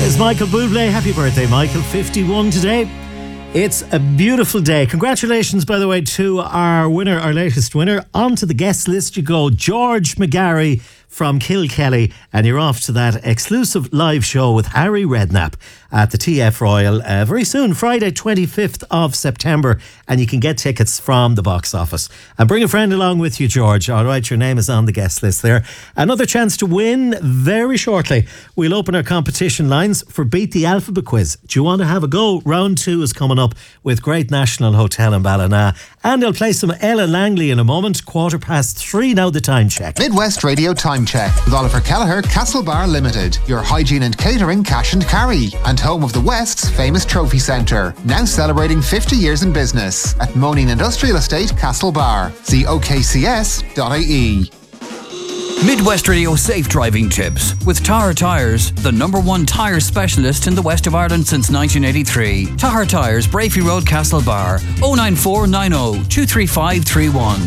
is Michael Bublé. Happy birthday, Michael. 51 today. It's a beautiful day. Congratulations, by the way, to our winner, our latest winner. On to the guest list you go. George McGarry from Kilkelly, and you're off to that exclusive live show with Harry Redknapp at the TF Royal very soon, Friday 25th of September, and you can get tickets from the box office. And bring a friend along with you, George. All right, your name is on the guest list there. Another chance to win very shortly. We'll open our competition lines for Beat the Alphabet Quiz. Do you want to have a go? Round 2 is coming up with Great National Hotel in Ballina, and I'll play some Ella Langley in a moment. 3:15 now, the time check. Midwest Radio Time Check with Oliver Kelleher, Castlebar Limited, your hygiene and catering cash and carry, and home of the West's famous trophy centre, now celebrating 50 years in business at Moaning Industrial Estate, Castlebar. See okcs.ie. Midwest Radio Safe Driving Tips with Tahar Tyres, the #1 tyre specialist in the west of Ireland since 1983. Tahar Tyres, Brafey Road, Castlebar, 09490 23531.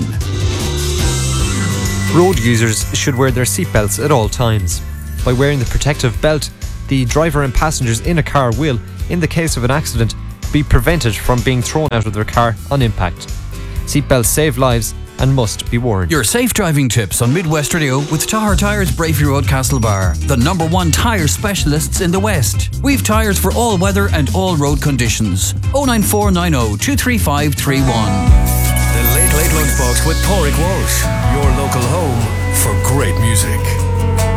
Road users should wear their seatbelts at all times. By wearing the protective belt, the driver and passengers in a car will, in the case of an accident, be prevented from being thrown out of their car on impact. Seatbelts save lives and must be worn. Your safe driving tips on Midwest Radio with Tahar Tyres, Brafey Road, Castlebar, the #1 tyre specialists in the West. We've tyres for all weather and all road conditions. 09490 23531. The Late Late Lunchbox with Pádraig Walsh, your local home for great music.